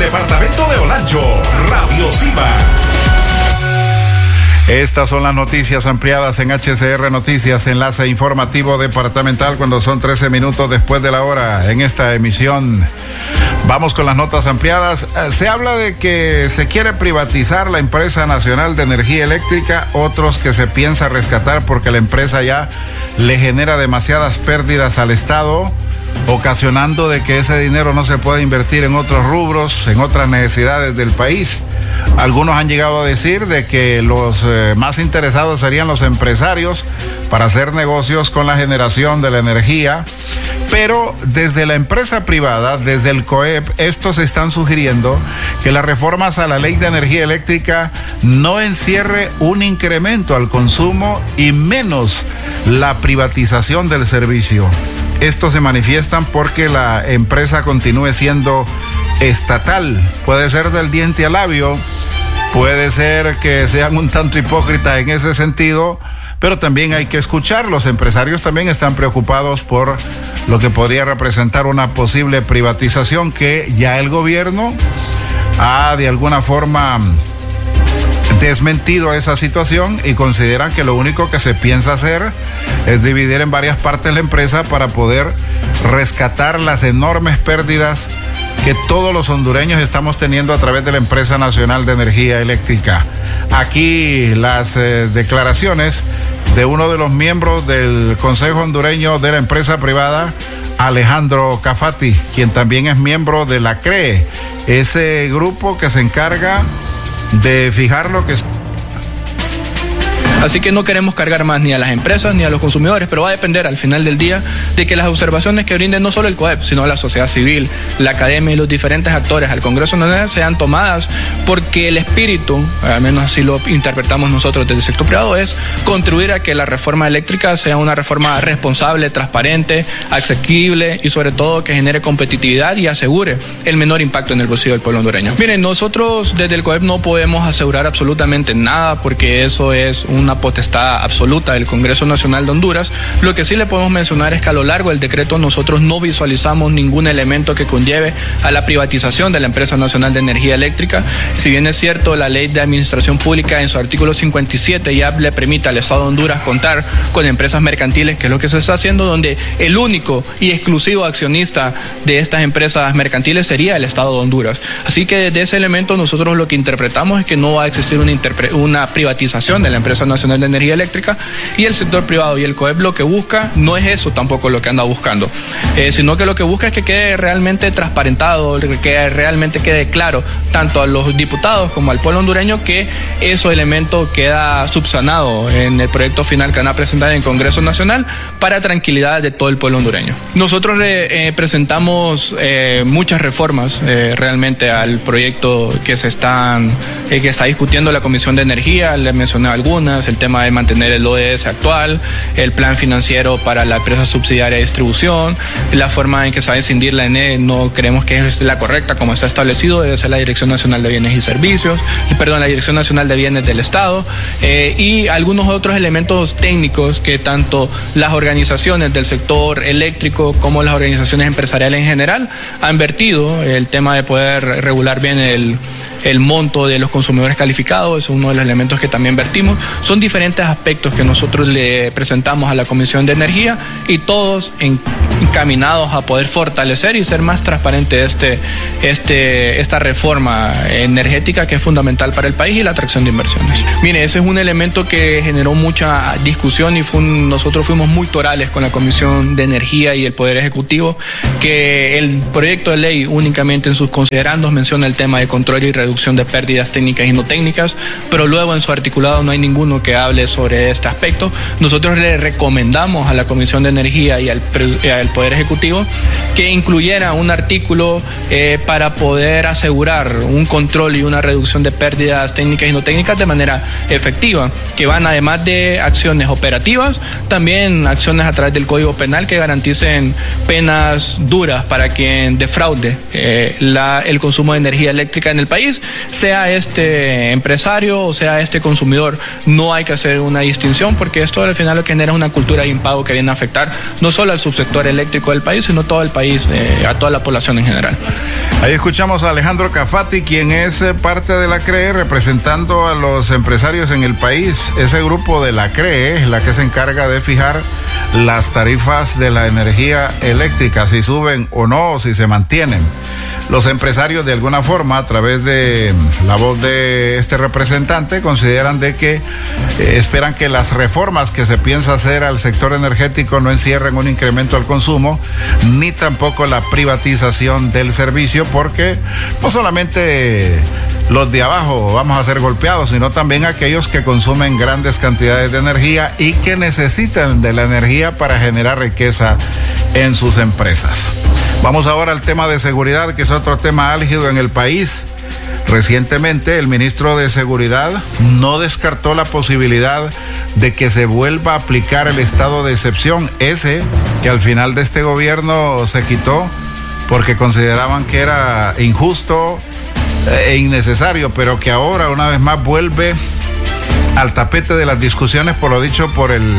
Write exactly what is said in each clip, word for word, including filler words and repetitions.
departamento de Olancho, Radio Cima. Estas son las noticias ampliadas en H C R Noticias, enlace informativo departamental, cuando son trece minutos después de la hora en esta emisión. Vamos con las notas ampliadas. Se habla de que se quiere privatizar la empresa nacional de energía eléctrica, otros que se piensa rescatar porque la empresa ya le genera demasiadas pérdidas al Estado, ocasionando de que ese dinero no se pueda invertir en otros rubros, en otras necesidades del país. Algunos han llegado a decir de que los eh, más interesados serían los empresarios para hacer negocios con la generación de la energía, pero desde la empresa privada, desde el C O E P, estos están sugiriendo que las reformas a la ley de energía eléctrica no encierre un incremento al consumo y menos la privatización del servicio. Estos se manifiestan porque la empresa continúe siendo estatal. Puede ser del diente al labio, puede ser que sean un tanto hipócritas en ese sentido, pero también hay que escuchar. Los empresarios también están preocupados por lo que podría representar una posible privatización, que ya el gobierno ha de alguna forma desmentido esa situación y consideran que lo único que se piensa hacer es dividir en varias partes la empresa para poder rescatar las enormes pérdidas que todos los hondureños estamos teniendo a través de la Empresa Nacional de Energía Eléctrica. Aquí las eh, declaraciones de uno de los miembros del Consejo Hondureño de la empresa privada, Alejandro Cafati, quien también es miembro de la C R E E, ese grupo que se encarga de fijar lo que es. Así que no queremos cargar más ni a las empresas ni a los consumidores, pero va a depender al final del día de que las observaciones que brinden no solo el C O E P, sino la sociedad civil, la academia y los diferentes actores al Congreso Nacional sean tomadas, porque el espíritu, al menos así lo interpretamos nosotros desde el sector privado, es contribuir a que la reforma eléctrica sea una reforma responsable, transparente, asequible y sobre todo que genere competitividad y asegure el menor impacto en el bolsillo del pueblo hondureño. Miren, nosotros desde el C O E P no podemos asegurar absolutamente nada, porque eso es un una potestad absoluta del Congreso Nacional de Honduras. Lo que sí le podemos mencionar es que a lo largo del decreto nosotros no visualizamos ningún elemento que conlleve a la privatización de la Empresa Nacional de Energía Eléctrica. Si bien es cierto, la Ley de Administración Pública en su artículo cincuenta y siete ya le permite al Estado de Honduras contar con empresas mercantiles, que es lo que se está haciendo, donde el único y exclusivo accionista de estas empresas mercantiles sería el Estado de Honduras. Así que desde ese elemento nosotros lo que interpretamos es que no va a existir una, interpre- una privatización de la Empresa Nacional de Energía Eléctrica, y el sector privado y el C O E P lo que busca no es eso tampoco lo que anda buscando, eh, sino que lo que busca es que quede realmente transparentado, que realmente quede claro tanto a los diputados como al pueblo hondureño que ese elemento queda subsanado en el proyecto final que van a presentar en el Congreso Nacional para tranquilidad de todo el pueblo hondureño. Nosotros le eh, presentamos eh, muchas reformas eh, realmente al proyecto que se están eh, que está discutiendo la Comisión de Energía. Le mencioné algunas: el tema de mantener el O E S actual, el plan financiero para la empresa subsidiaria de distribución, la forma en que se va a incidir la E N E no creemos que es la correcta como está establecido, debe ser la Dirección Nacional de Bienes y Servicios, perdón, la Dirección Nacional de Bienes del Estado, eh, y algunos otros elementos técnicos que tanto las organizaciones del sector eléctrico como las organizaciones empresariales en general han vertido. El tema de poder regular bien el el monto de los consumidores calificados es uno de los elementos que también vertimos. Son diferentes aspectos que nosotros le presentamos a la Comisión de Energía, y todos encaminados a poder fortalecer y ser más transparente este, este, esta reforma energética que es fundamental para el país y la atracción de inversiones. Mire, ese es un elemento que generó mucha discusión y fue un, nosotros fuimos muy torales con la Comisión de Energía y el Poder Ejecutivo, que el proyecto de ley únicamente en sus considerandos menciona el tema de control y reducción de pérdidas técnicas y no técnicas, pero luego en su articulado no hay ninguno que hable sobre este aspecto. Nosotros le recomendamos a la Comisión de Energía y al, al Poder Ejecutivo que incluyera un artículo eh, para poder asegurar un control y una reducción de pérdidas técnicas y no técnicas de manera efectiva, que van además de acciones operativas, también acciones a través del Código Penal que garanticen penas duras para quien defraude eh, la, el consumo de energía eléctrica en el país, país, sea este empresario o sea este consumidor. No hay que hacer una distinción porque esto al final lo que genera es una cultura de impago que viene a afectar no solo al subsector eléctrico del país, sino todo el país, eh, a toda la población en general. Ahí escuchamos a Alejandro Cafati, quien es parte de la C R E E, representando a los empresarios en el país. Ese grupo de la C R E E es la que se encarga de fijar las tarifas de la energía eléctrica, si suben o no, o si se mantienen. Los empresarios, de alguna forma, a través de la voz de este representante, consideran de que eh, esperan que las reformas que se piensa hacer al sector energético no encierren un incremento al consumo, ni tampoco la privatización del servicio, porque no solamente los de abajo vamos a ser golpeados, sino también aquellos que consumen grandes cantidades de energía y que necesitan de la energía para generar riqueza en sus empresas. Vamos ahora al tema de seguridad, que es otro tema álgido en el país. Recientemente, el ministro de Seguridad no descartó la posibilidad de que se vuelva a aplicar el estado de excepción, ese que al final de este gobierno se quitó porque consideraban que era injusto e innecesario, pero que ahora una vez más vuelve al tapete de las discusiones por lo dicho por el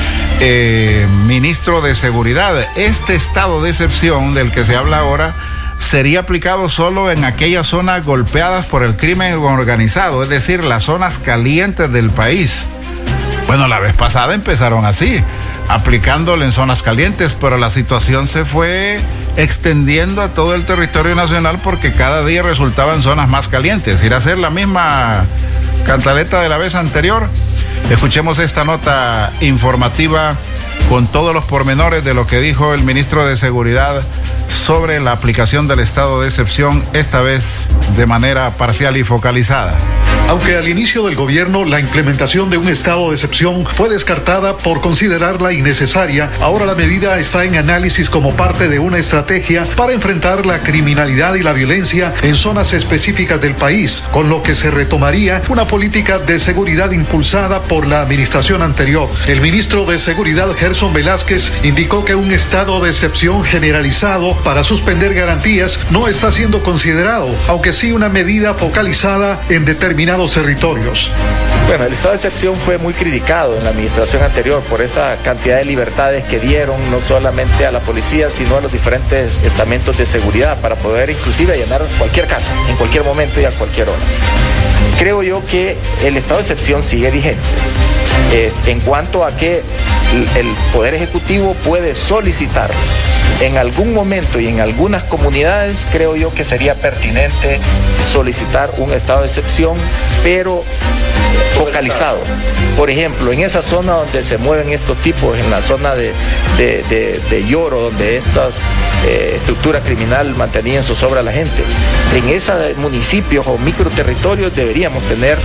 eh, ministro de Seguridad. Este estado de excepción del que se habla ahora sería aplicado solo en aquellas zonas golpeadas por el crimen organizado, es decir, las zonas calientes del país. Bueno, la vez pasada empezaron así, aplicándolo en zonas calientes, pero la situación se fue extendiendo a todo el territorio nacional porque cada día resultaban zonas más calientes. Ir a hacer la misma cantaleta de la vez anterior. Escuchemos esta nota informativa con todos los pormenores de lo que dijo el ministro de Seguridad sobre la aplicación del estado de excepción, esta vez de manera parcial y focalizada. Aunque al inicio del gobierno la implementación de un estado de excepción fue descartada por considerarla innecesaria, ahora la medida está en análisis como parte de una estrategia para enfrentar la criminalidad y la violencia en zonas específicas del país, con lo que se retomaría una política de seguridad impulsada por la administración anterior. El ministro de Seguridad, Gerson Velázquez, indicó que un estado de excepción generalizado para suspender garantías no está siendo considerado, aunque sí una medida focalizada en determinados territorios. Bueno, el estado de excepción fue muy criticado en la administración anterior por esa cantidad de libertades que dieron no solamente a la policía, sino a los diferentes estamentos de seguridad para poder inclusive allanar cualquier casa, en cualquier momento y a cualquier hora. Creo yo que el estado de excepción sigue vigente. Eh, en cuanto a que el Poder Ejecutivo puede solicitar en algún momento y en algunas comunidades, creo yo que sería pertinente solicitar un estado de excepción, pero focalizado. Por ejemplo, en esa zona donde se mueven estos tipos, en la zona de, de, de, de Lloro, donde estas eh, estructura criminal mantenían zozobra a la gente, en esos municipios o microterritorios deberíamos tener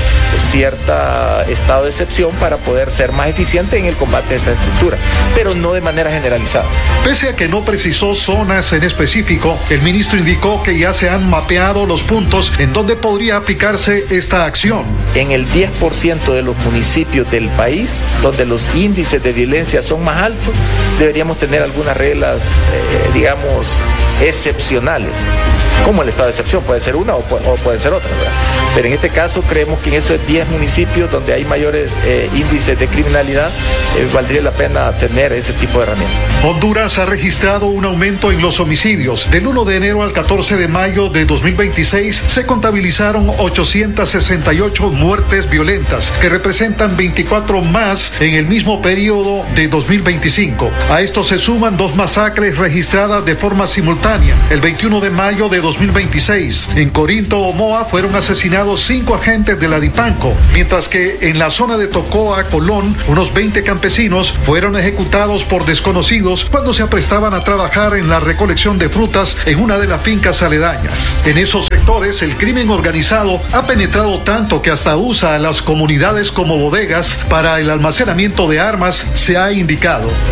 cierta estado de excepción para poder ser más eficiente en el combate de esta estructura, pero no de manera generalizada. Pese a que no precisó zonas en específico, el ministro indicó que ya se han mapeado los puntos en donde podría aplicarse esta acción. En el diez por ciento de los municipios del país, donde los índices de violencia son más altos, deberíamos tener algunas reglas, eh, digamos, excepcionales, como el estado de excepción, puede ser una o puede, o puede ser otra, ¿verdad? Pero en este caso creemos que en esos diez municipios donde hay mayores eh, índices de criminalidad, eh, valdría la pena tener ese tipo de herramientas. Honduras ha registrado un aumento en los homicidios. Del primero de enero al catorce de mayo de dos mil veintiséis se contabilizaron ochocientas sesenta y ocho muertes violentas, que representan veinticuatro más en el mismo periodo de dos mil veinticinco. A esto se suman dos masacres registradas de forma simultánea. El veintiuno de mayo de dos mil veintiséis, en Corinto, Omoa, fueron asesinados cinco agentes de la DIPANCO, mientras que en la zona de Tocoa, Colón, unos veinte campesinos fueron ejecutados por desconocidos cuando se aprestaban a trabajar en la recolección de frutas en una de las fincas aledañas. En esos sectores, el crimen organizado ha penetrado tanto que hasta usa a las comunidades como bodegas para el almacenamiento de armas, se ha indicado.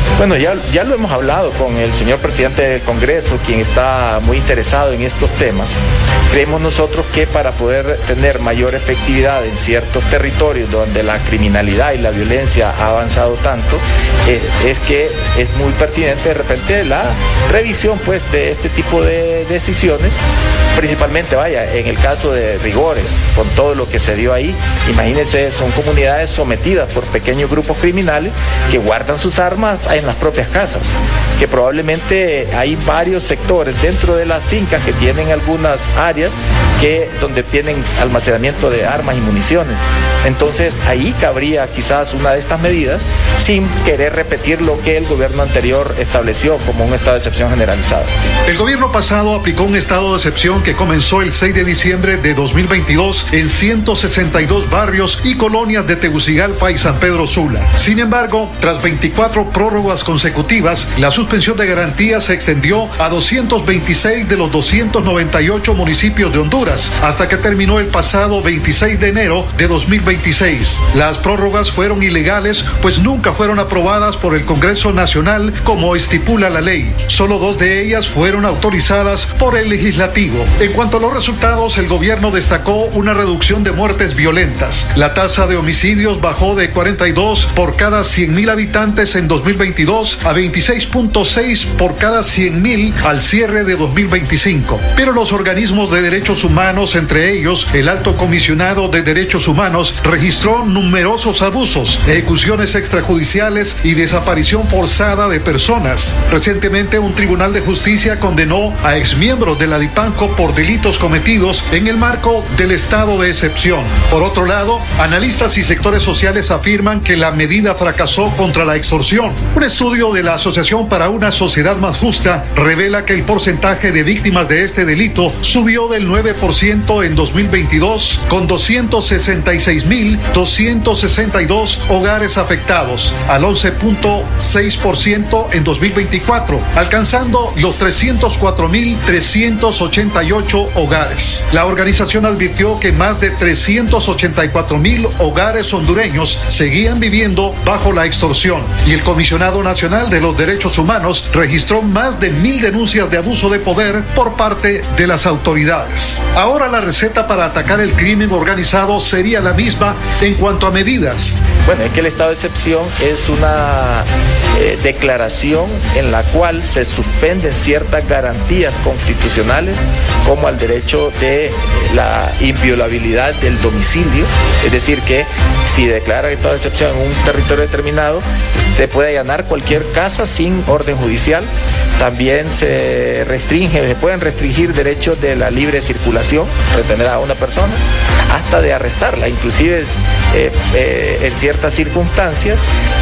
Bueno, ya, ya lo hemos hablado con el señor presidente del Congreso, quien está muy interesado en estos temas. Creemos nosotros que para poder tener mayor efectividad en ciertos territorios donde la criminalidad y la violencia ha avanzado tanto, eh, es que es muy pertinente de repente la revisión pues, de este tipo de decisiones, principalmente, vaya, en el caso de Rigores, con todo lo que se dio ahí, imagínense, son comunidades sometidas por pequeños grupos criminales que guardan sus armas en las propias casas, que probablemente hay varios sectores dentro de las fincas que tienen algunas áreas que, donde tienen almacenamiento de armas y municiones. Entonces ahí cabría quizás una de estas medidas sin querer repetir lo que el gobierno anterior estableció como un estado de excepción generalizado. El gobierno pasado aplicó un estado de excepción que comenzó el seis de diciembre de dos mil veintidós en ciento sesenta y dos barrios y colonias de Tegucigalpa y San Pedro Sula. Sin embargo, tras veinticuatro prórrogas consecutivas, la suspensión de garantías se extendió a doscientos veintiséis de los doscientos noventa y ocho municipios de Honduras, hasta que terminó el pasado veintiséis de enero de dos mil veintiséis. Las prórrogas fueron ilegales, pues nunca fueron aprobadas por el Congreso Nacional como estipula la ley. Solo dos de ellas fueron autorizadas por el Legislativo. En cuanto a los resultados, el gobierno destacó una reducción de muertes violentas. La tasa de homicidios bajó de cuarenta y dos por cada cien mil habitantes en dos mil veintidós a veintiséis punto seis por cada cien mil al cierre de dos mil veinticinco. Pero los organismos de derechos humanos, entre ellos el Alto Comisionado de Derechos Humanos, registró numerosos abusos, ejecuciones extrajudiciales y desaparición forzada de personas. Recientemente, un tribunal de justicia condenó a exmiembros de la DIPANCO por delitos cometidos en el marco del estado de excepción. Por otro lado, analistas y sectores sociales afirman que la medida fracasó contra la extorsión. Un estudio de la Asociación para una Sociedad Más Justa revela que el porcentaje de víctimas de este delito subió del nueve por ciento en dos mil veintidós, con doscientos sesenta y seis mil doscientos sesenta y dos hogares afectados, al once punto seis por ciento en dos mil veinticuatro, alcanzando los trescientos cuatro mil trescientos ochenta y ocho hogares. La organización advirtió que más de trescientos ochenta y cuatro mil hogares hondureños seguían viviendo bajo la extorsión, y el Comisionado Nacional de los Derechos Humanos registró más de mil denuncias de abuso de poder por parte de las autoridades. Ahora la receta para atacar el crimen organizado sería la misma en cuanto a medidas. Bueno, es que el estado de excepción es una eh, declaración en la cual se suspenden ciertas garantías constitucionales, como al derecho de la inviolabilidad del domicilio, es decir, que si declara estado de excepción en un territorio determinado, usted puede allanar cualquier casa sin orden judicial. También se restringe, se pueden restringir derechos de la libre circulación, retener a una persona, hasta de arrestarla, inclusive eh, eh, en ciertas circunstancias,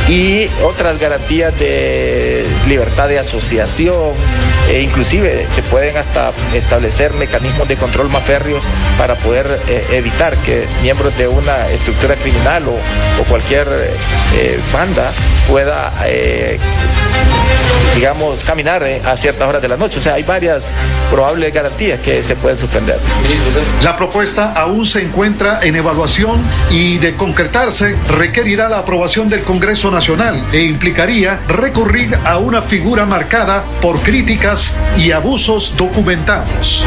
y otras garantías de libertad de asociación, e inclusive se pueden hasta establecer mecanismos de control más férreos para poder eh, evitar que miembros de una estructura criminal o, o cualquier eh, banda pueda, eh, digamos, caminar eh, a ciertas horas de la noche. O sea, hay varias probables garantías que se pueden suspender. La propuesta aún se encuentra en evaluación y, de concretarse, requerirá la aprobación del Congreso Nacional e implicaría recurrir a una figura marcada por críticas y abusos documentados.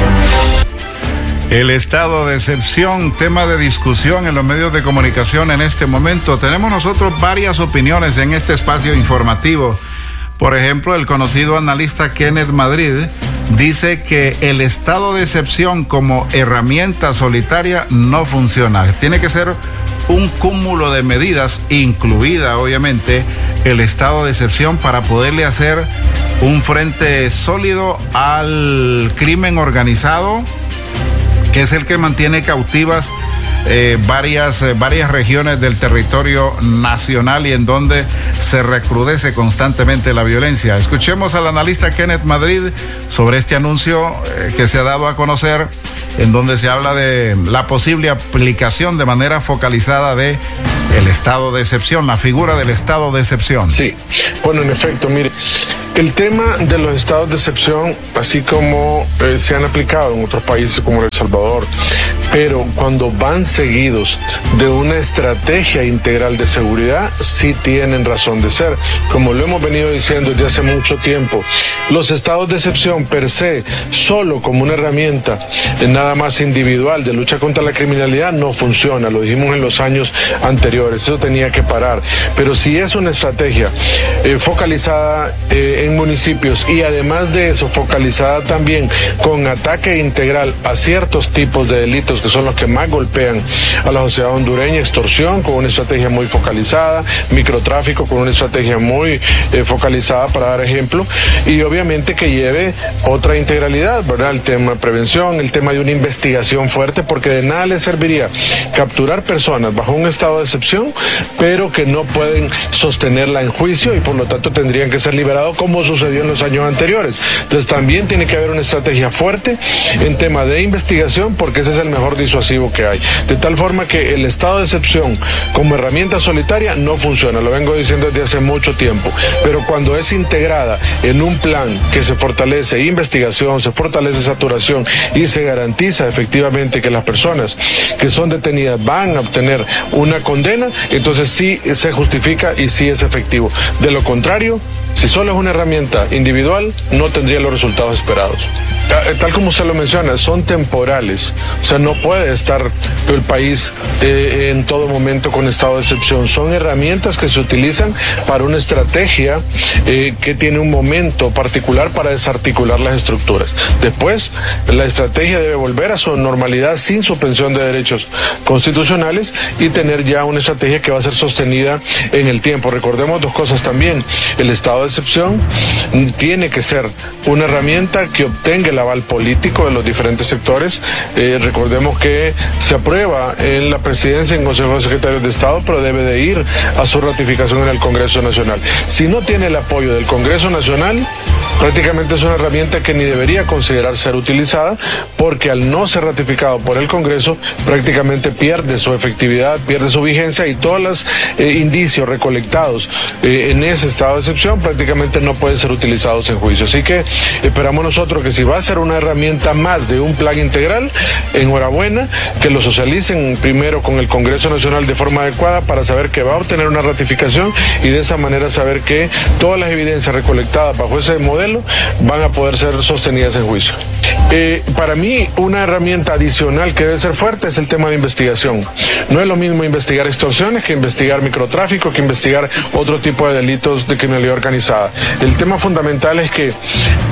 El estado de excepción, tema de discusión en los medios de comunicación en este momento. Tenemos nosotros varias opiniones en este espacio informativo. Por ejemplo, el conocido analista Kenneth Madrid dice que el estado de excepción como herramienta solitaria no funciona. Tiene que ser un cúmulo de medidas, incluida obviamente el estado de excepción, para poderle hacer un frente sólido al crimen organizado, que es el que mantiene cautivas eh, varias, eh, varias regiones del territorio nacional y en donde se recrudece constantemente la violencia. Escuchemos al analista Kenneth Madrid sobre este anuncio eh, que se ha dado a conocer, en donde se habla de la posible aplicación de manera focalizada de el estado de excepción, la figura del estado de excepción. Sí, bueno, en efecto, mire, el tema de los estados de excepción, así como eh, se han aplicado en otros países como El Salvador, pero cuando van seguidos de una estrategia integral de seguridad, sí tienen razón de ser. Como lo hemos venido diciendo desde hace mucho tiempo, los estados de excepción per se, solo como una herramienta nada más individual de lucha contra la criminalidad, no funciona. Lo dijimos en los años anteriores, eso tenía que parar. Pero si es una estrategia eh, focalizada eh, en municipios y además de eso focalizada también con ataque integral a ciertos tipos de delitos que son los que más golpean a la sociedad hondureña, extorsión con una estrategia muy focalizada, microtráfico con una estrategia muy eh, focalizada, para dar ejemplo, y obviamente que lleve otra integralidad, ¿verdad? El tema de prevención, el tema de una investigación fuerte, porque de nada le serviría capturar personas bajo un estado de excepción, pero que no pueden sostenerla en juicio y por lo tanto tendrían que ser liberados como sucedió en los años anteriores. Entonces también tiene que haber una estrategia fuerte en tema de investigación, porque ese es el mejor disuasivo que hay. De tal forma que el estado de excepción como herramienta solitaria no funciona, lo vengo diciendo desde hace mucho tiempo, pero cuando es integrada en un plan que se fortalece investigación, se fortalece saturación y se garantiza efectivamente que las personas que son detenidas van a obtener una condena, entonces sí se justifica y sí es efectivo. De lo contrario, si solo es una herramienta individual, no tendría los resultados esperados. Tal como usted lo menciona, son temporales. O sea, no puede estar el país eh, en todo momento con estado de excepción. Son herramientas que se utilizan para una estrategia eh, que tiene un momento particular para desarticular las estructuras. Después, la estrategia debe volver a su normalidad sin suspensión de derechos constitucionales y tener ya una estrategia que va a ser sostenida en el tiempo. Recordemos dos cosas también. El estado de excepción tiene que ser una herramienta que obtenga el aval político de los diferentes sectores. Eh, recordemos que se aprueba en la presidencia, en Consejo de Secretarios de Estado, pero debe de ir a su ratificación en el Congreso Nacional. Si no tiene el apoyo del Congreso Nacional, prácticamente es una herramienta que ni debería considerar ser utilizada, porque al no ser ratificado por el Congreso, prácticamente pierde su efectividad, pierde su vigencia y todos los eh, indicios recolectados eh, en ese estado de excepción prácticamente no pueden ser utilizados en juicio. Así que esperamos nosotros que si va a ser una herramienta más de un plan integral, enhorabuena, que lo socialicen primero con el Congreso Nacional de forma adecuada para saber que va a obtener una ratificación y de esa manera saber que todas las evidencias recolectadas bajo ese modelo van a poder ser sostenidas en juicio. Eh, para mí, una herramienta adicional que debe ser fuerte es el tema de investigación. No es lo mismo investigar extorsiones que investigar microtráfico, que investigar otro tipo de delitos de criminalidad organizada. El tema fundamental es que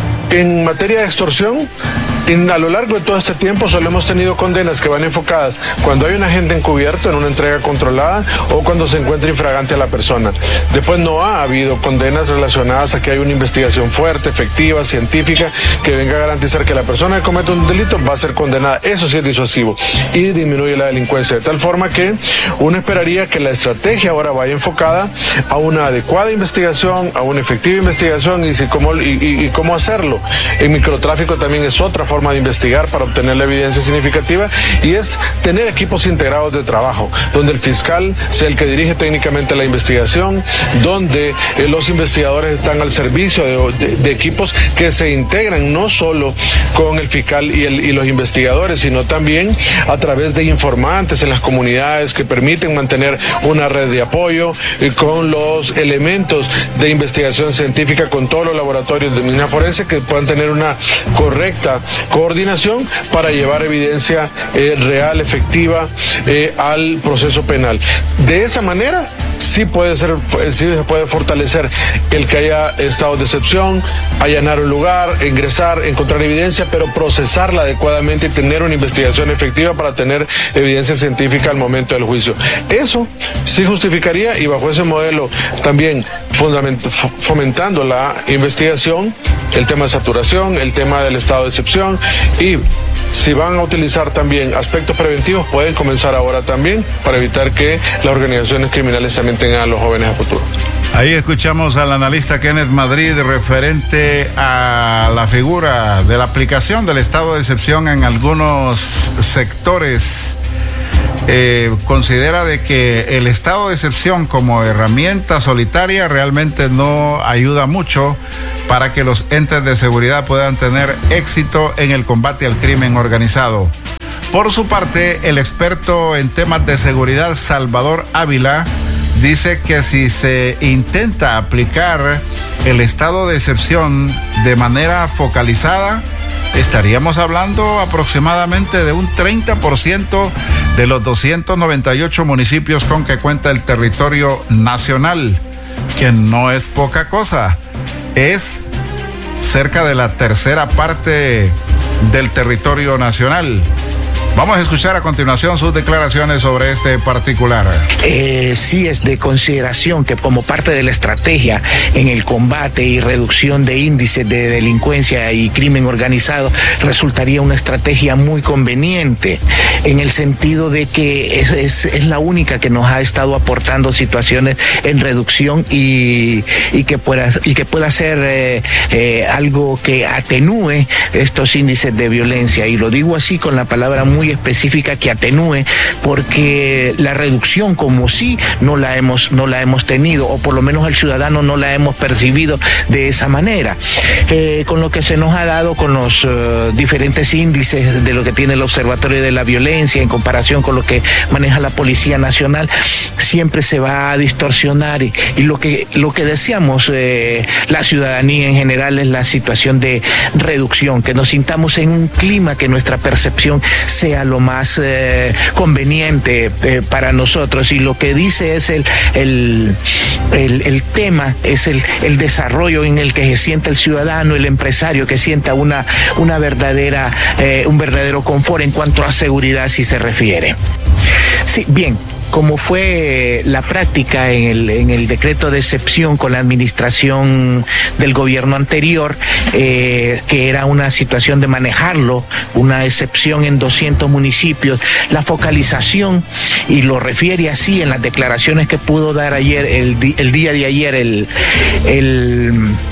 en materia de extorsión, en, a lo largo de todo este tiempo solo hemos tenido condenas que van enfocadas cuando hay un agente encubierto en una entrega controlada o cuando se encuentra infragante a la persona. Después no ha habido condenas relacionadas a que hay una investigación fuerte, efectiva, científica, que venga a garantizar que la persona que comete un delito va a ser condenada. Eso sí es disuasivo y disminuye la delincuencia, de tal forma que uno esperaría que la estrategia ahora vaya enfocada a una adecuada investigación, a una efectiva investigación y, si, cómo, y, y, y cómo hacerlo. En microtráfico también es otra forma de investigar para obtener la evidencia significativa, y es tener equipos integrados de trabajo, donde el fiscal sea el que dirige técnicamente la investigación, donde eh, los investigadores están al servicio de, de, de equipos que se integran no solo con el fiscal y, el, y los investigadores, sino también a través de informantes en las comunidades que permiten mantener una red de apoyo eh, con los elementos de investigación científica, con todos los laboratorios de medicina forense que puedan tener una correcta coordinación para llevar evidencia eh, real, efectiva eh, al proceso penal. De esa manera sí puede ser, sí se puede fortalecer el que haya estados de excepción, allanar un lugar, ingresar, encontrar evidencia, pero procesarla adecuadamente y tener una investigación efectiva para tener evidencia científica al momento del juicio. Eso sí justificaría, y bajo ese modelo también fomentando la investigación, el tema de saturación, el tema del estado de excepción, y si van a utilizar también aspectos preventivos, pueden comenzar ahora también para evitar que las organizaciones criminales también tengan a los jóvenes a futuro. Ahí escuchamos al analista Kenneth Madrid referente a la figura de la aplicación del estado de excepción en algunos sectores. Eh, considera de que el estado de excepción como herramienta solitaria realmente no ayuda mucho para que los entes de seguridad puedan tener éxito en el combate al crimen organizado. Por su parte, el experto en temas de seguridad, Salvador Ávila, dice que si se intenta aplicar el estado de excepción de manera focalizada, estaríamos hablando aproximadamente de un treinta por ciento de los doscientos noventa y ocho municipios con que cuenta el territorio nacional, que no es poca cosa, es cerca de la tercera parte del territorio nacional. Vamos a escuchar a continuación sus declaraciones sobre este particular. Eh, sí es de consideración que como parte de la estrategia en el combate y reducción de índices de delincuencia y crimen organizado, resultaría una estrategia muy conveniente, en el sentido de que es, es, es la única que nos ha estado aportando situaciones en reducción y, y, que, pueda, y que pueda ser eh, eh, algo que atenúe estos índices de violencia. Y lo digo así con la palabra muy específica, que atenúe, porque la reducción como sí no la hemos no la hemos tenido, o por lo menos el ciudadano no la hemos percibido de esa manera. Eh, con lo que se nos ha dado con los uh, diferentes índices de lo que tiene el Observatorio de la Violencia en comparación con lo que maneja la Policía Nacional, siempre se va a distorsionar, y, y lo que lo que deseamos eh, la ciudadanía en general es la situación de reducción, que nos sintamos en un clima que nuestra percepción sea lo más eh, conveniente eh, para nosotros. Y lo que dice es el el, el, el tema es el, el desarrollo en el que se sienta el ciudadano, el empresario, que sienta una, una verdadera, eh, un verdadero confort en cuanto a seguridad si se refiere. Sí, bien. Como fue la práctica en el, en el decreto de excepción con la administración del gobierno anterior, eh, que era una situación de manejarlo, una excepción en doscientos municipios, la focalización, y lo refiere así en las declaraciones que pudo dar ayer, el, el día de ayer, el... el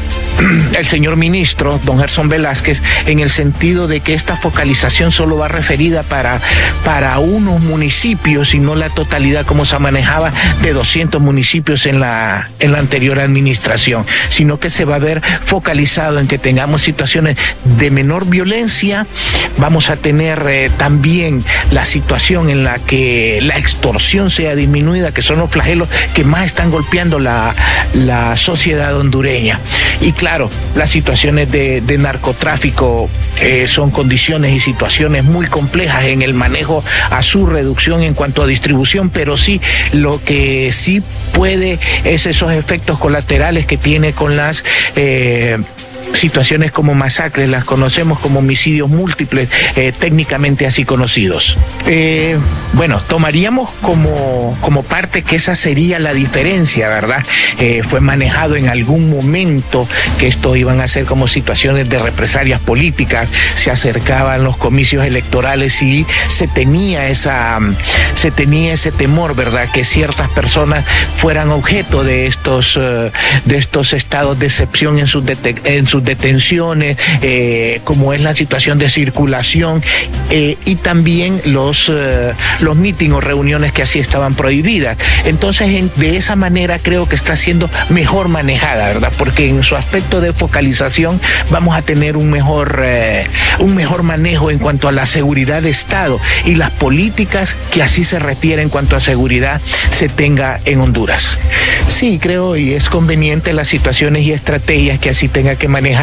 el señor ministro, don Gerson Velázquez, en el sentido de que esta focalización solo va referida para, para unos municipios y no la totalidad como se manejaba de doscientos municipios en la, en la anterior administración, sino que se va a ver focalizado en que tengamos situaciones de menor violencia. Vamos a tener eh, también la situación en la que la extorsión sea disminuida, que son los flagelos que más están golpeando la, la sociedad hondureña. Y claro, las situaciones de, de narcotráfico eh, son condiciones y situaciones muy complejas en el manejo a su reducción en cuanto a distribución, pero sí, lo que sí puede es esos efectos colaterales que tiene con las... Eh, situaciones como masacres, las conocemos como homicidios múltiples, eh, técnicamente así conocidos. Eh, bueno, tomaríamos como, como parte que esa sería la diferencia, ¿verdad? Eh, fue manejado en algún momento que esto iban a ser como situaciones de represalias políticas, se acercaban los comicios electorales y se tenía esa, se tenía ese temor, ¿verdad? Que ciertas personas fueran objeto de estos, uh, de estos estados de excepción en sus, dete- en sus detenciones, eh, como es la situación de circulación, eh, y también los, eh, los mítines o reuniones que así estaban prohibidas. Entonces, en, de esa manera creo que está siendo mejor manejada, ¿verdad? Porque en su aspecto de focalización vamos a tener un mejor, eh, un mejor manejo en cuanto a la seguridad de Estado y las políticas que así se refiere en cuanto a seguridad se tenga en Honduras. Sí, creo y es conveniente las situaciones y estrategias que así tenga que manejar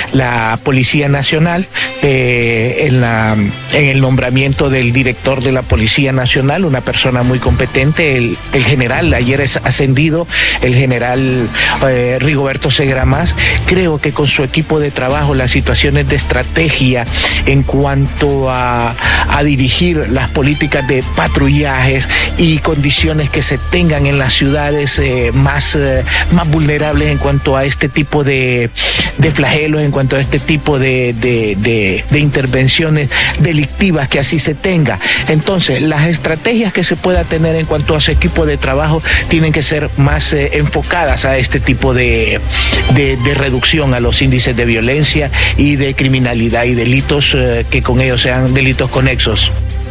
la Policía Nacional, eh, en, la, en el nombramiento del director de la Policía Nacional, una persona muy competente, el, el general, ayer es ascendido, el general eh, Rigoberto Segura Más. Creo que con su equipo de trabajo, las situaciones de estrategia en cuanto a, a dirigir las políticas de patrullajes y condiciones que se tengan en las ciudades eh, más, eh, más vulnerables en cuanto a este tipo de, de flagelos, en cuanto a este tipo de, de, de, de intervenciones delictivas que así se tenga. Entonces, las estrategias que se pueda tener en cuanto a su equipo de trabajo tienen que ser más eh, enfocadas a este tipo de, de, de reducción a los índices de violencia y de criminalidad y delitos eh, que con ellos sean delitos conexos.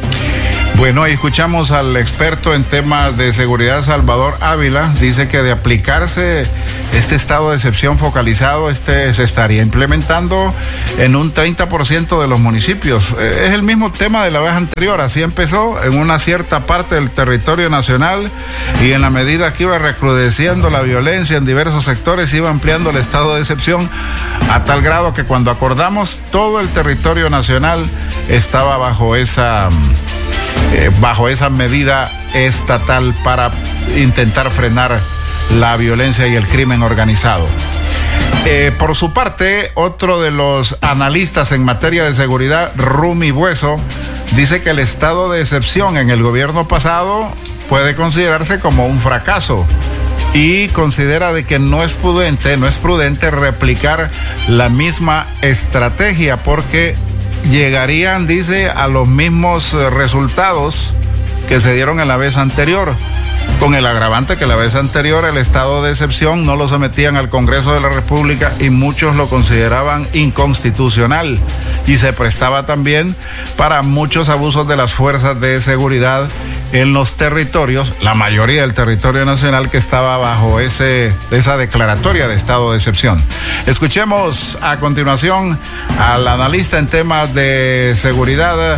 Bueno, ahí escuchamos al experto en temas de seguridad, Salvador Ávila. Dice que de aplicarse este estado de excepción focalizado este, se estaría implementando en un treinta por ciento de los municipios. Es el mismo tema de la vez anterior, así empezó en una cierta parte del territorio nacional y en la medida que iba recrudeciendo la violencia en diversos sectores, iba ampliando el estado de excepción a tal grado que cuando acordamos todo el territorio nacional estaba bajo esa, eh, bajo esa medida estatal para intentar frenar la violencia y el crimen organizado. Eh, por su parte, otro de los analistas en materia de seguridad, Rumi Bueso, dice que el estado de excepción en el gobierno pasado puede considerarse como un fracaso y considera de que no es prudente, no es prudente replicar la misma estrategia porque llegarían, dice, a los mismos resultados que se dieron en la vez anterior, con el agravante que la vez anterior el estado de excepción no lo sometían al Congreso de la República y muchos lo consideraban inconstitucional y se prestaba también para muchos abusos de las fuerzas de seguridad en los territorios, la mayoría del territorio nacional que estaba bajo ese, esa declaratoria de estado de excepción. Escuchemos a continuación al analista en temas de seguridad,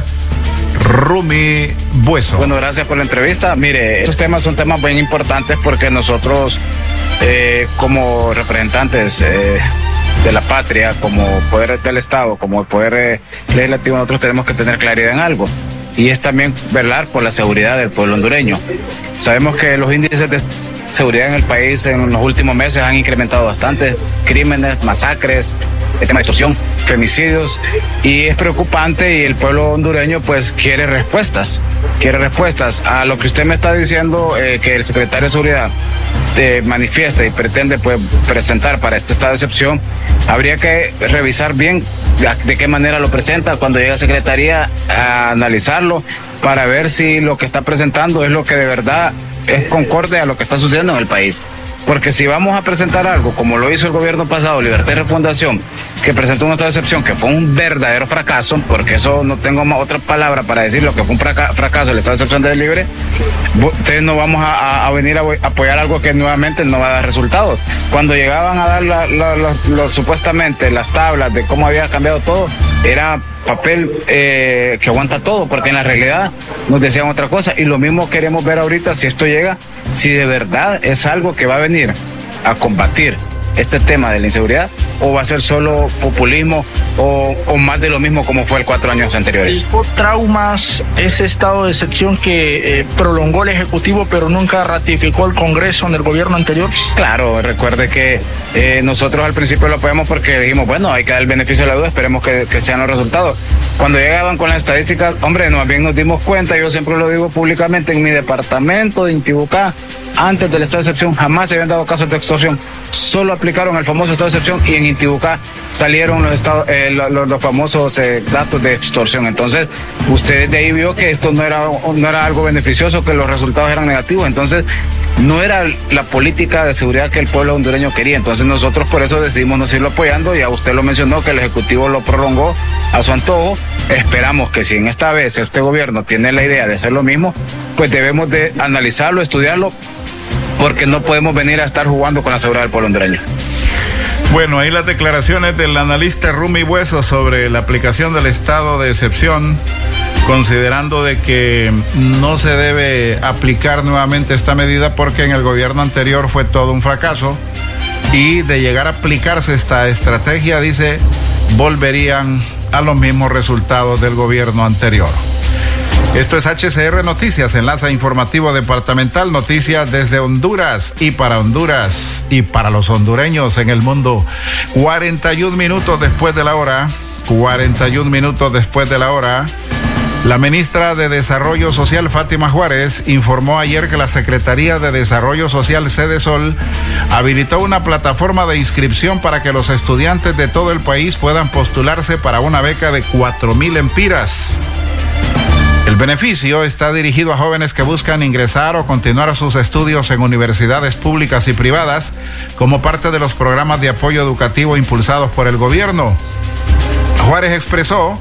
Rumi Bueso. Bueno, gracias por la entrevista. Mire, estos temas son temas bien importantes porque nosotros eh, como representantes eh, de la patria, como poder del Estado, como poder eh, legislativo, nosotros tenemos que tener claridad en algo. Y es también velar por la seguridad del pueblo hondureño. Sabemos que los índices de seguridad en el país en los últimos meses han incrementado bastante, crímenes, masacres, el tema de extorsión, femicidios, y es preocupante y el pueblo hondureño pues quiere respuestas, quiere respuestas a lo que usted me está diciendo, eh, que el secretario de Seguridad eh, manifiesta y pretende pues presentar para este estado de excepción. Habría que revisar bien de qué manera lo presenta cuando llegue a Secretaría a analizarlo para ver si lo que está presentando es lo que de verdad es concorde a lo que está sucediendo en el país. Porque si vamos a presentar algo como lo hizo el gobierno pasado, Libertad y Refundación, que presentó un estado de excepción que fue un verdadero fracaso, porque eso no tengo más otra palabra para decir lo que fue un fracaso el estado de excepción del libre, ustedes no vamos a, a venir a apoyar algo que nuevamente no va a dar resultados. Cuando llegaban a dar la, la, la, la, supuestamente las tablas de cómo había cambiado todo, era papel eh, que aguanta todo, porque en la realidad nos decían otra cosa, y lo mismo queremos ver ahorita si esto llega, si de verdad es algo que va a venir a combatir este tema de la inseguridad, o va a ser solo populismo o, o más de lo mismo como fue el cuatro años anteriores. ¿Por traumas ese estado de excepción que eh, prolongó el Ejecutivo pero nunca ratificó el Congreso en el gobierno anterior? Claro, recuerde que eh, nosotros al principio lo apoyamos porque dijimos, bueno, hay que dar el beneficio de la duda, esperemos que, que sean los resultados. Cuando llegaban con las estadísticas, hombre, más bien nos dimos cuenta, yo siempre lo digo públicamente, en mi departamento de Intibucá, antes del estado de excepción jamás se habían dado casos de extorsión, solo aplicaron el famoso estado de excepción y en Intibucá salieron los, estados, eh, los, los famosos eh, datos de extorsión. Entonces, usted de ahí vio que esto no era, no era algo beneficioso, que los resultados eran negativos. Entonces, no era la política de seguridad que el pueblo hondureño quería. Entonces, nosotros por eso decidimos no seguirlo apoyando. Ya usted lo mencionó, que el Ejecutivo lo prolongó a su antojo. Esperamos que si en esta vez este gobierno tiene la idea de hacer lo mismo, pues debemos de analizarlo, estudiarlo, porque no podemos venir a estar jugando con la seguridad del pueblo hondureño. Bueno, ahí las declaraciones del analista Rumi Bueso sobre la aplicación del estado de excepción, considerando de que no se debe aplicar nuevamente esta medida porque en el gobierno anterior fue todo un fracaso, y de llegar a aplicarse esta estrategia, dice, volverían a los mismos resultados del gobierno anterior. Esto es H C R Noticias, enlace informativo departamental, noticias desde Honduras y para Honduras y para los hondureños en el mundo. cuarenta y un minutos después de la hora, cuarenta y un minutos después de la hora, la ministra de Desarrollo Social, Fátima Juárez, informó ayer que la Secretaría de Desarrollo Social, Cedesol, habilitó una plataforma de inscripción para que los estudiantes de todo el país puedan postularse para una beca de cuatro mil empiras. El beneficio está dirigido a jóvenes que buscan ingresar o continuar sus estudios en universidades públicas y privadas como parte de los programas de apoyo educativo impulsados por el gobierno. Juárez expresó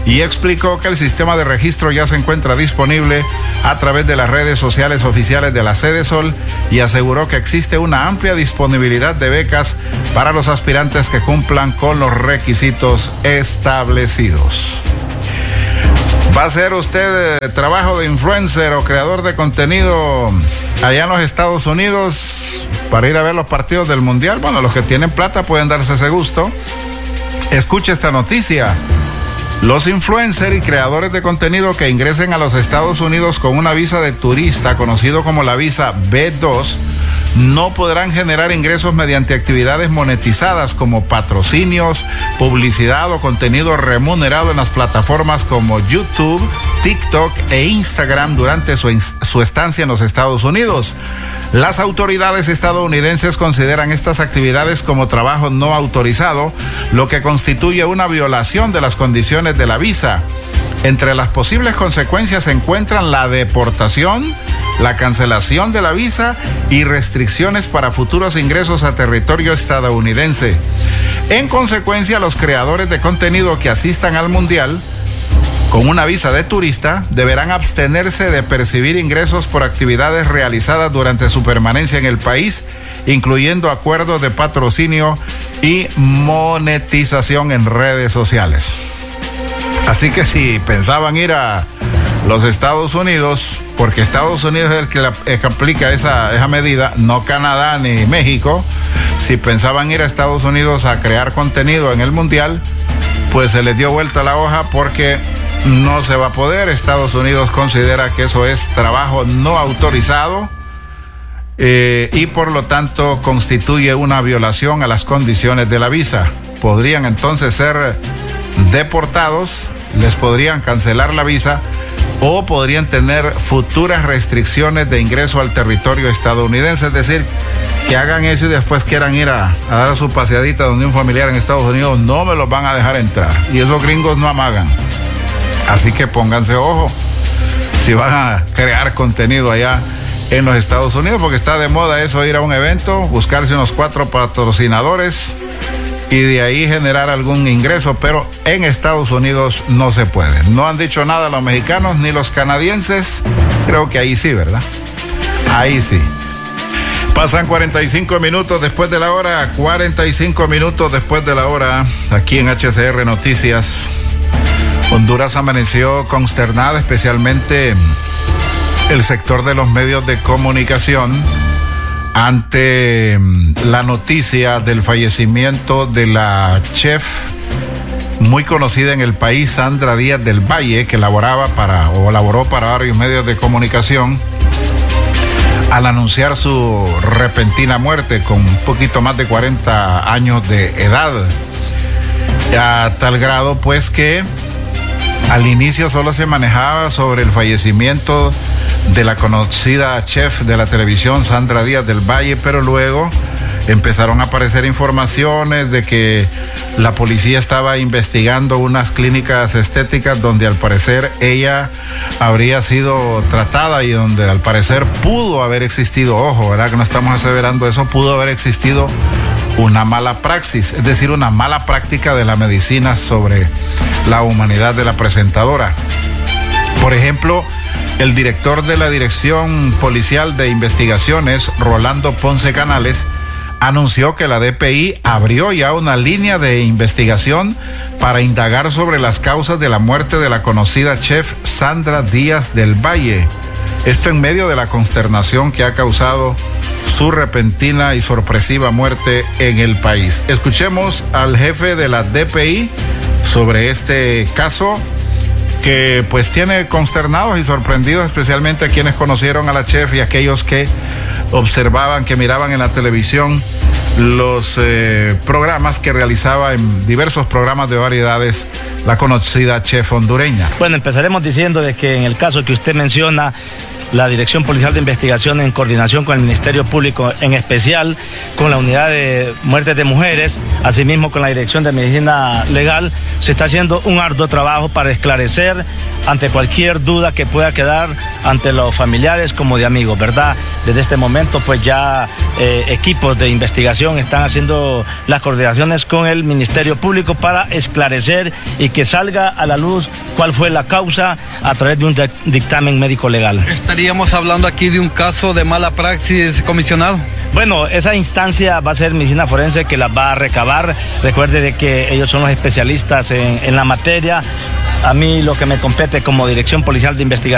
y explicó que el sistema de registro ya se encuentra disponible a través de las redes sociales oficiales de la Sedesol y aseguró que existe una amplia disponibilidad de becas para los aspirantes que cumplan con los requisitos establecidos. ¿Va a hacer usted eh, trabajo de influencer o creador de contenido allá en los Estados Unidos para ir a ver los partidos del Mundial? Bueno, los que tienen plata pueden darse ese gusto. Escuche esta noticia. Los influencers y creadores de contenido que ingresen a los Estados Unidos con una visa de turista, conocido como la visa B dos, no podrán generar ingresos mediante actividades monetizadas como patrocinios, publicidad o contenido remunerado en las plataformas como YouTube, TikTok e Instagram durante su, su estancia en los Estados Unidos. Las autoridades estadounidenses consideran estas actividades como trabajo no autorizado, lo que constituye una violación de las condiciones de la visa. Entre las posibles consecuencias se encuentran la deportación, la cancelación de la visa y restricciones para futuros ingresos a territorio estadounidense. En consecuencia, los creadores de contenido que asistan al Mundial con una visa de turista deberán abstenerse de percibir ingresos por actividades realizadas durante su permanencia en el país, incluyendo acuerdos de patrocinio y monetización en redes sociales. Así que si pensaban ir a los Estados Unidos, porque Estados Unidos es el que, la, el que aplica esa, esa medida, no Canadá ni México, si pensaban ir a Estados Unidos a crear contenido en el Mundial, pues se les dio vuelta la hoja porque no se va a poder. Estados Unidos considera que eso es trabajo no autorizado eh, y por lo tanto constituye una violación a las condiciones de la visa. Podrían entonces ser deportados, les podrían cancelar la visa o podrían tener futuras restricciones de ingreso al territorio estadounidense. Es decir, que hagan eso y después quieran ir a, a dar su paseadita donde un familiar en Estados Unidos, no me los van a dejar entrar. Y esos gringos no amagan. Así que pónganse ojo si van a crear contenido allá en los Estados Unidos, porque está de moda eso, ir a un evento, buscarse unos cuatro patrocinadores y de ahí generar algún ingreso, pero en Estados Unidos no se puede. No han dicho nada los mexicanos ni los canadienses. Creo que ahí sí, ¿verdad? Ahí sí. Pasan cuarenta y cinco minutos después de la hora, cuarenta y cinco minutos después de la hora, aquí en H C R Noticias. Honduras amaneció consternada, especialmente el sector de los medios de comunicación, ante la noticia del fallecimiento de la chef muy conocida en el país, Sandra Díaz del Valle, que laboraba para o laboró para varios medios de comunicación, al anunciar su repentina muerte con un poquito más de cuarenta años de edad. A tal grado pues que al inicio solo se manejaba sobre el fallecimiento de la conocida chef de la televisión Sandra Díaz del Valle, pero luego empezaron a aparecer informaciones de que la policía estaba investigando unas clínicas estéticas donde al parecer ella habría sido tratada y donde al parecer pudo haber existido, ojo, ¿verdad? Que no estamos aseverando eso, pudo haber existido una mala praxis, es decir, una mala práctica de la medicina sobre la humanidad de la presentadora. Por ejemplo, el director de la Dirección Policial de Investigaciones, Rolando Ponce Canales, anunció que la D P I abrió ya una línea de investigación para indagar sobre las causas de la muerte de la conocida chef Sandra Díaz del Valle. Esto en medio de la consternación que ha causado su repentina y sorpresiva muerte en el país. Escuchemos al jefe de la D P I sobre este caso, que pues tiene consternados y sorprendidos especialmente a quienes conocieron a la chef y aquellos que observaban, que miraban en la televisión los eh, programas que realizaba en diversos programas de variedades la conocida chef hondureña. Bueno, empezaremos diciendo de que en el caso que usted menciona, la Dirección Policial de Investigación, en coordinación con el Ministerio Público, en especial con la Unidad de Muertes de Mujeres, asimismo con la Dirección de Medicina Legal, se está haciendo un arduo trabajo para esclarecer ante cualquier duda que pueda quedar ante los familiares como de amigos, ¿verdad? Desde este momento, pues ya eh, equipos de investigación investigación están haciendo las coordinaciones con el Ministerio Público para esclarecer y que salga a la luz cuál fue la causa a través de un dictamen médico legal. ¿Estaríamos hablando aquí de un caso de mala praxis, comisionado? Bueno, esa instancia va a ser medicina forense que las va a recabar. Recuerde de que ellos son los especialistas en, en la materia. A mí lo que me compete como Dirección Policial de Investigación